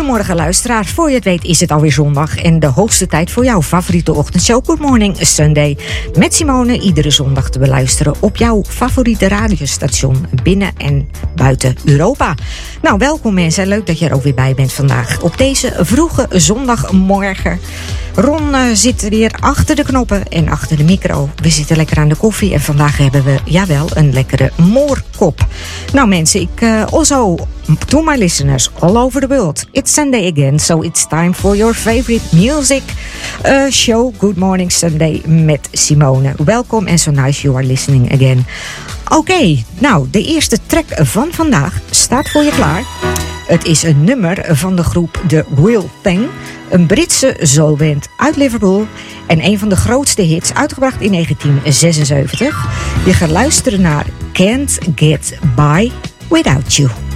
Goedemorgen luisteraar, voor je het weet is het alweer zondag en de hoogste tijd voor jouw favoriete ochtendshow Good Morning Sunday. Met Simone iedere zondag te beluisteren op jouw favoriete radiostation binnen en buiten Europa. Nou, welkom mensen, leuk dat je er ook weer bij bent vandaag op deze vroege zondagmorgen. Ron zit weer achter de knoppen en achter de micro. We zitten lekker aan de koffie en vandaag hebben we, jawel, een lekkere moorkop. Nou mensen, also to my listeners all over the world, it's Sunday again, so it's time for your favorite music show, Good Morning Sunday met Simone. Welcome and so nice you are listening again. Oké, nou, de eerste track van vandaag staat voor je klaar. Het is een nummer van de groep The Real Thing, een Britse soulband uit Liverpool en een van de grootste hits, uitgebracht in 1976. Je gaat luisteren naar Can't Get By Without You.